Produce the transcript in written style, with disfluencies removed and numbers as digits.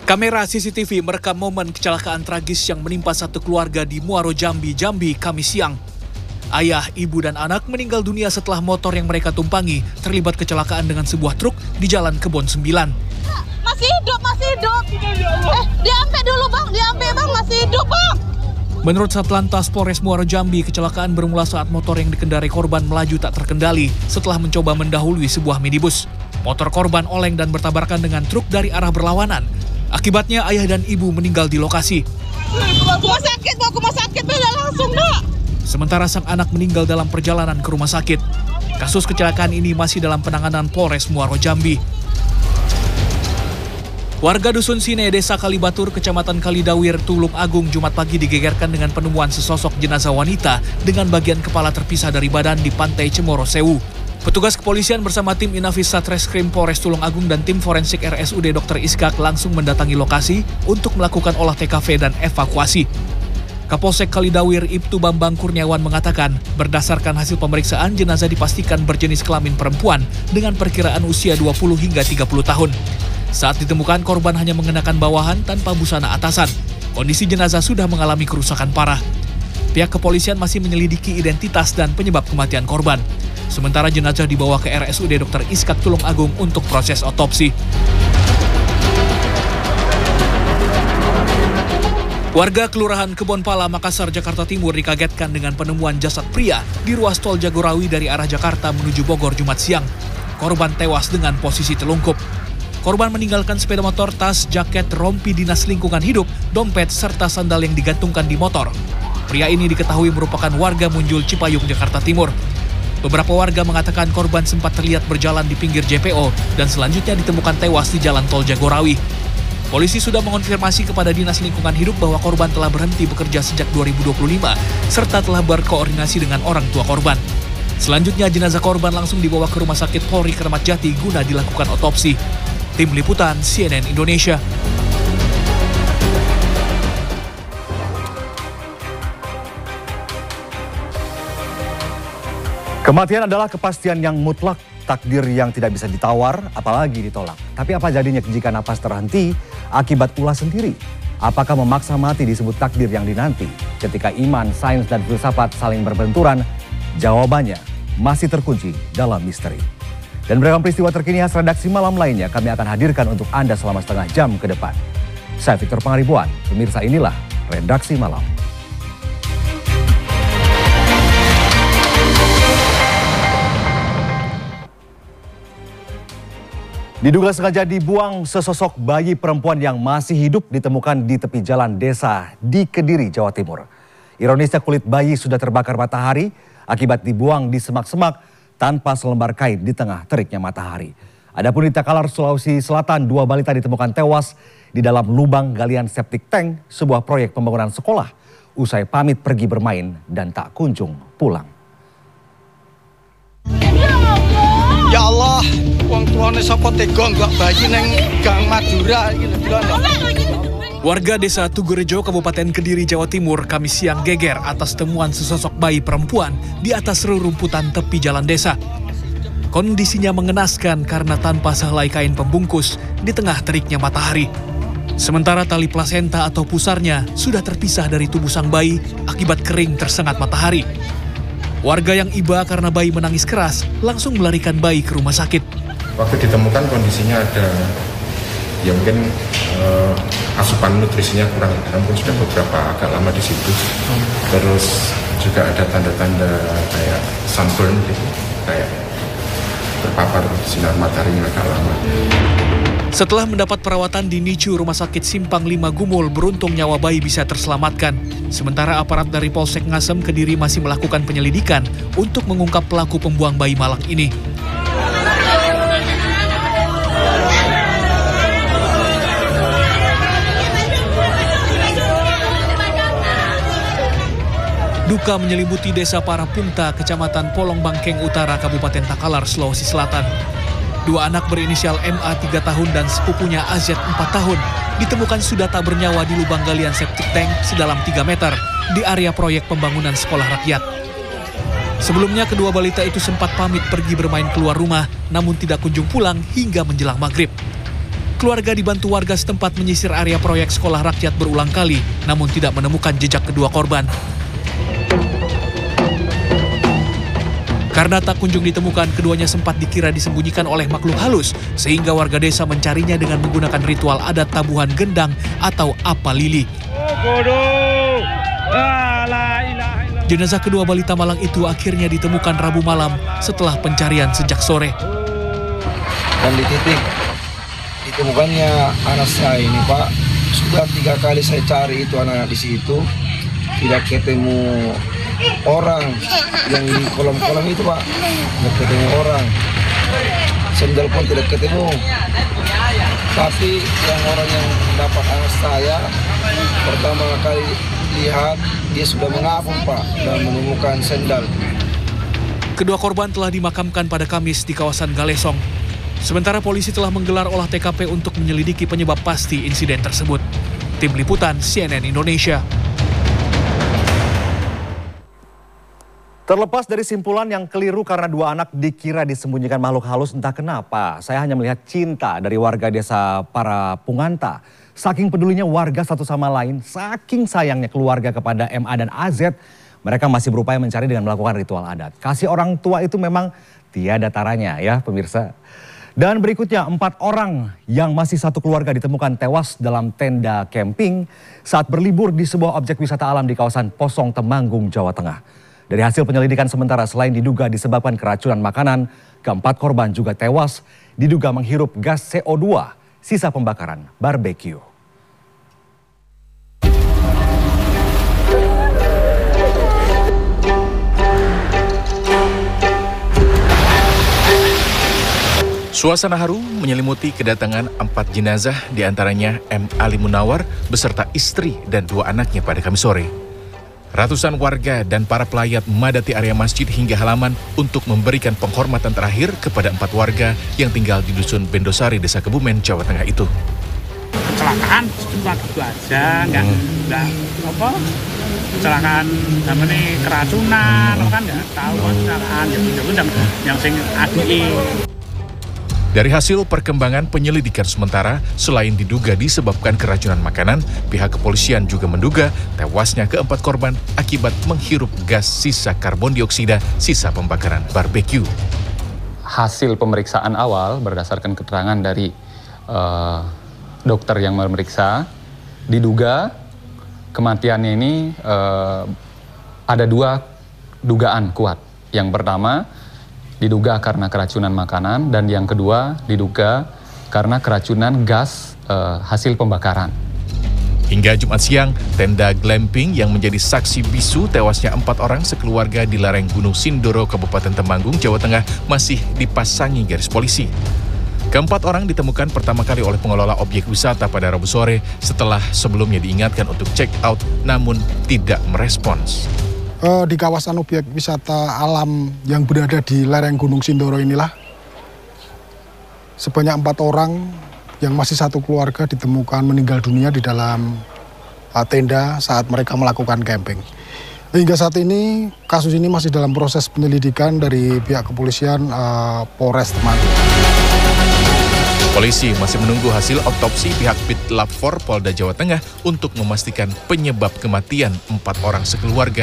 Kamera CCTV merekam momen kecelakaan tragis yang menimpa satu keluarga di Muaro Jambi, Kamis siang. Ayah, ibu, dan anak meninggal dunia setelah motor yang mereka tumpangi terlibat kecelakaan dengan sebuah truk di Jalan Kebon 9. Masih hidup. Diampe dulu bang, masih hidup bang. Menurut Satlantas Polres Muaro Jambi, kecelakaan bermula saat motor yang dikendarai korban melaju tak terkendali setelah mencoba mendahului sebuah minibus. Motor korban oleng dan bertabrakan dengan truk dari arah berlawanan. Akibatnya ayah dan ibu meninggal di lokasi. Bawa ke rumah sakit, udah langsung nak. Sementara sang anak meninggal dalam perjalanan ke rumah sakit. Kasus kecelakaan ini masih dalam penanganan Polres Muaro Jambi. Warga Dusun Sine, Desa Kalibatur, Kecamatan Kalidawir, Tulung Agung, Jumat pagi digegerkan dengan penemuan sesosok jenazah wanita dengan bagian kepala terpisah dari badan di Pantai Cemoro Sewu. Petugas kepolisian bersama tim Inafis Satreskrim Polres Tulung Agung dan tim forensik RSUD Dr. Iskak langsung mendatangi lokasi untuk melakukan olah TKP dan evakuasi. Kapolsek Kalidawir Ibtu Bambang Kurniawan mengatakan, berdasarkan hasil pemeriksaan, jenazah dipastikan berjenis kelamin perempuan dengan perkiraan usia 20 hingga 30 tahun. Saat ditemukan, korban hanya mengenakan bawahan tanpa busana atasan. Kondisi jenazah sudah mengalami kerusakan parah. Pihak kepolisian masih menyelidiki identitas dan penyebab kematian korban. Sementara jenazah dibawa ke RSUD Dr. Iskak Tulung Agung untuk proses otopsi. Warga Kelurahan Kebonpala, Makassar, Jakarta Timur dikagetkan dengan penemuan jasad pria di ruas tol Jagorawi dari arah Jakarta menuju Bogor Jumat siang. Korban tewas dengan posisi telungkup. Korban meninggalkan sepeda motor, tas, jaket, rompi dinas lingkungan hidup, dompet, serta sandal yang digantungkan di motor. Pria ini diketahui merupakan warga Munjul, Cipayung, Jakarta Timur. Beberapa warga mengatakan korban sempat terlihat berjalan di pinggir JPO dan selanjutnya ditemukan tewas di jalan tol Jagorawi. Polisi sudah mengonfirmasi kepada Dinas Lingkungan Hidup bahwa korban telah berhenti bekerja sejak 2025 serta telah berkoordinasi dengan orang tua korban. Selanjutnya jenazah korban langsung dibawa ke Rumah Sakit Polri Kramat Jati guna dilakukan otopsi. Tim Liputan CNN Indonesia. Kematian adalah kepastian yang mutlak, takdir yang tidak bisa ditawar, apalagi ditolak. Tapi apa jadinya jika napas terhenti akibat ulah sendiri? Apakah memaksa mati disebut takdir yang dinanti? Ketika iman, sains, dan filsafat saling berbenturan, jawabannya masih terkunci dalam misteri. Dan beragam peristiwa terkini khas redaksi malam lainnya kami akan hadirkan untuk Anda selama setengah jam ke depan. Saya Victor Pangaribuan, pemirsa inilah Redaksi Malam. Diduga sengaja dibuang, sesosok bayi perempuan yang masih hidup ditemukan di tepi jalan desa di Kediri, Jawa Timur. Ironisnya kulit bayi sudah terbakar matahari akibat dibuang di semak-semak tanpa selembar kain di tengah teriknya matahari. Adapun di Takalar, Sulawesi Selatan, 2 balita ditemukan tewas di dalam lubang galian septic tank sebuah proyek pembangunan sekolah usai pamit pergi bermain dan tak kunjung pulang. Ya Allah, wong tuane sapa tega nggak bayi neng Gang Madura iki lho. Warga Desa Tugurejo, Kabupaten Kediri, Jawa Timur, Kamis siang geger atas temuan sesosok bayi perempuan di atas rerumputan tepi jalan desa. Kondisinya mengenaskan karena tanpa sehelai kain pembungkus di tengah teriknya matahari. Sementara tali plasenta atau pusarnya sudah terpisah dari tubuh sang bayi akibat kering tersengat matahari. Warga yang iba karena bayi menangis keras langsung melarikan bayi ke rumah sakit. Waktu ditemukan kondisinya ada, ya mungkin asupan nutrisinya kurang, namun sudah beberapa agak lama di situ. Terus juga ada tanda-tanda kayak sunburn gitu, kayak terpapar sinar matahari yang agak lama. Setelah mendapat perawatan di NICU Rumah Sakit Simpang 5 Gumul, beruntung nyawa bayi bisa terselamatkan. Sementara aparat dari Polsek Ngasem Kediri masih melakukan penyelidikan untuk mengungkap pelaku pembuang bayi malang ini. Duka menyelimuti Desa Parapungta, Kecamatan Polong Bangkeng Utara, Kabupaten Takalar, Sulawesi Selatan. 2 anak berinisial MA 3 tahun dan sepupunya AZ 4 tahun ditemukan sudah tak bernyawa di lubang galian septic tank sedalam 3 meter di area proyek pembangunan sekolah rakyat. Sebelumnya kedua balita itu sempat pamit pergi bermain keluar rumah namun tidak kunjung pulang hingga menjelang maghrib. Keluarga dibantu warga setempat menyisir area proyek sekolah rakyat berulang kali, namun tidak menemukan jejak kedua korban. Karena tak kunjung ditemukan, keduanya sempat dikira disembunyikan oleh makhluk halus, sehingga warga desa mencarinya dengan menggunakan ritual adat tabuhan gendang atau apa lili. Jenazah kedua balita malang itu akhirnya ditemukan Rabu malam setelah pencarian sejak sore. Dan di titik ditemukannya anak saya ini, Pak, sudah 3 kali saya cari itu anak di situ, tidak ketemu orang yang di kolam-kolam itu, Pak, tidak ketemu orang, sendal pun tidak ketemu. Tapi yang orang yang dapat anak saya pertama kali lihat, dia sudah mengapung, Pak, dan menemukan sendal. Kedua korban telah dimakamkan pada Kamis di kawasan Galesong. Sementara polisi telah menggelar olah TKP untuk menyelidiki penyebab pasti insiden tersebut. Tim Liputan CNN Indonesia. Terlepas dari simpulan yang keliru karena 2 anak dikira disembunyikan makhluk halus entah kenapa, saya hanya melihat cinta dari warga desa para Punganta. Saking pedulinya warga satu sama lain, saking sayangnya keluarga kepada MA dan AZ, mereka masih berupaya mencari dengan melakukan ritual adat. Kasih orang tua itu memang tiada taranya ya pemirsa. Dan berikutnya 4 orang yang masih satu keluarga ditemukan tewas dalam tenda camping saat berlibur di sebuah objek wisata alam di kawasan Posong Temanggung, Jawa Tengah. Dari hasil penyelidikan sementara, selain diduga disebabkan keracunan makanan, ke-4 korban juga tewas diduga menghirup gas CO2 sisa pembakaran barbeque. Suasana haru menyelimuti kedatangan 4 jenazah, diantaranya M. Ali Munawar beserta istri dan 2 anaknya pada Kamis sore. Ratusan warga dan para pelayat memadati area masjid hingga halaman untuk memberikan penghormatan terakhir kepada 4 warga yang tinggal di Dusun Bendosari, Desa Kebumen, Jawa Tengah itu. Kecelakaan cuma gitu aja, nggak apa kecelakaan namanya keracunan, kan nggak tahu kecelakaan yang sing ADI. Dari hasil perkembangan penyelidikan sementara, selain diduga disebabkan keracunan makanan, pihak kepolisian juga menduga tewasnya ke-4 korban akibat menghirup gas sisa karbon dioksida sisa pembakaran barbeque. Hasil pemeriksaan awal berdasarkan keterangan dari dokter yang memeriksa, diduga kematiannya ini ada 2 dugaan kuat. Yang pertama, diduga karena keracunan makanan, dan yang kedua diduga karena keracunan gas hasil pembakaran. Hingga Jumat siang, tenda glamping yang menjadi saksi bisu tewasnya 4 orang sekeluarga di lereng Gunung Sindoro, Kabupaten Temanggung, Jawa Tengah masih dipasangi garis polisi. Ke-4 orang ditemukan pertama kali oleh pengelola objek wisata pada Rabu sore setelah sebelumnya diingatkan untuk check out namun tidak merespons. Di kawasan objek wisata alam yang berada di lereng Gunung Sindoro inilah sebanyak 4 orang yang masih satu keluarga ditemukan meninggal dunia di dalam tenda saat mereka melakukan camping. Hingga saat ini kasus ini masih dalam proses penyelidikan dari pihak kepolisian Polres Temanggung. Polisi masih menunggu hasil otopsi pihak Bitlab 4 Polda Jawa Tengah untuk memastikan penyebab kematian 4 orang sekeluarga